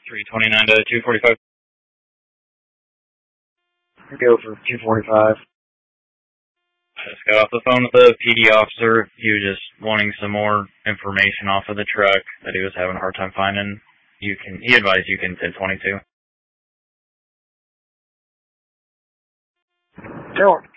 329 to 245. Go for 245. I just got off the phone with the PD officer. He was just wanting some more information off of the truck that he was having a hard time finding. He advised you can 1022. Sure.